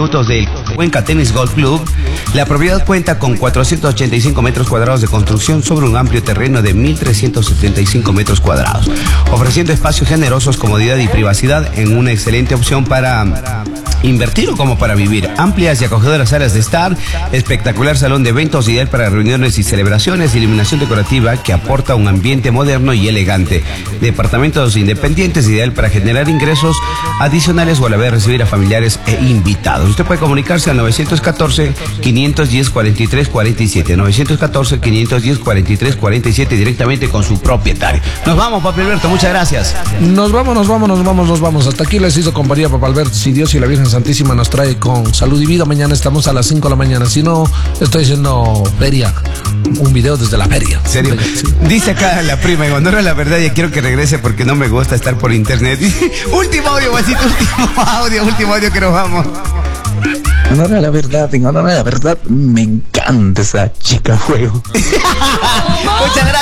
minutos del Cuenca Tenis Golf Club. La propiedad cuenta con 485 metros cuadrados de construcción sobre un amplio terreno de 1.375 metros cuadrados, ofreciendo espacios generosos, comodidad y privacidad en una excelente opción para invertir o como para vivir. Amplias y acogedoras áreas de estar, espectacular salón de eventos ideal para reuniones y celebraciones, iluminación decorativa que aporta un ambiente moderno y elegante. Departamentos independientes ideal para generar ingresos adicionales o a la vez recibir a familiares e invitados. Usted puede comunicarse al 914-510-4347, 914-510-4347 directamente con su propietario. Nos vamos, Papi Alberto, muchas gracias. Nos vamos. Hasta aquí les hizo compañía, Papá Alberto. Si Dios y la Virgen Santísima nos trae con salud y vida, mañana estamos a las 5 de la mañana. Si no, estoy haciendo feria, un video desde la feria. ¿Serio? Sí. Dice acá la prima, en honor a la verdad, ya quiero que regrese porque no me gusta estar por internet. Último audio, guasito, último audio que nos vamos. En honor a la verdad, me encanta esa chica juego. Muchas gracias.